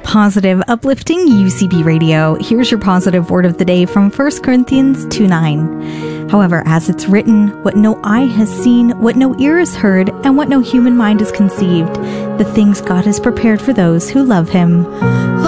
positive, uplifting UCB Radio. Here's your positive word of the day from 1 Corinthians 2:9. However, as it's written, what no eye has seen, what no ear has heard, and what no human mind has conceived, the things God has prepared for those who love him.